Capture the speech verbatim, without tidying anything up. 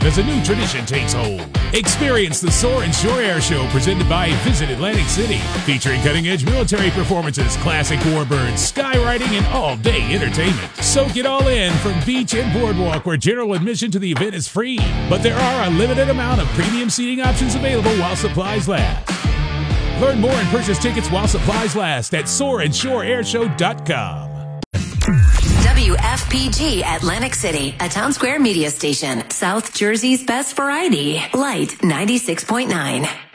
as a new tradition takes hold. Experience the Soar and Shore Air Show presented by Visit Atlantic City, featuring cutting-edge military performances, classic warbirds, skywriting, and all-day entertainment. Soak it all in from beach and boardwalk, where general admission to the event is free. But there are a limited amount of premium seating options available while supplies last. Learn more and purchase tickets while supplies last at soar and shore air show dot com. W F P G Atlantic City, a Town Square media station. South Jersey's best variety. Light ninety-six point nine.